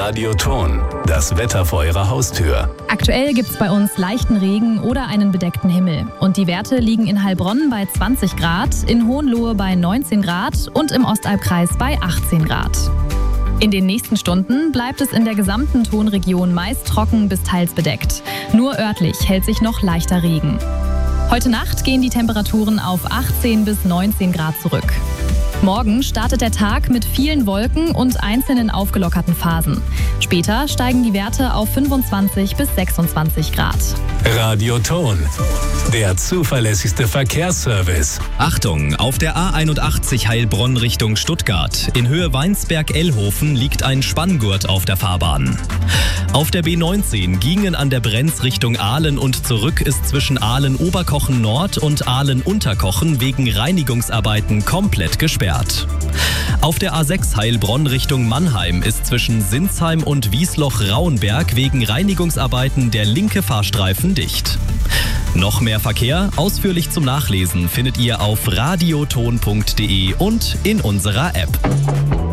Radioton, das Wetter vor Ihrer Haustür. Aktuell gibt es bei uns leichten Regen oder einen bedeckten Himmel. Und die Werte liegen in Heilbronn bei 20 Grad, in Hohenlohe bei 19 Grad und im Ostalbkreis bei 18 Grad. In den nächsten Stunden bleibt es in der gesamten Tonregion meist trocken bis teils bedeckt. Nur örtlich hält sich noch leichter Regen. Heute Nacht gehen die Temperaturen auf 18 bis 19 Grad zurück. Morgen startet der Tag mit vielen Wolken und einzelnen aufgelockerten Phasen. Später steigen die Werte auf 25 bis 26 Grad. Radioton, der zuverlässigste Verkehrsservice. Achtung, auf der A81 Heilbronn Richtung Stuttgart. In Höhe Weinsberg-Ellhofen liegt ein Spanngurt auf der Fahrbahn. Auf der B19 Giengen an der Brenz Richtung Aalen und zurück ist zwischen Aalen-Oberkochen Nord und Aalen-Unterkochen wegen Reinigungsarbeiten komplett gesperrt. Auf der A6 Heilbronn Richtung Mannheim ist zwischen Sinsheim und Wiesloch-Rauenberg wegen Reinigungsarbeiten der linke Fahrstreifen dicht. Noch mehr Verkehr, ausführlich zum Nachlesen, findet ihr auf radioton.de und in unserer App.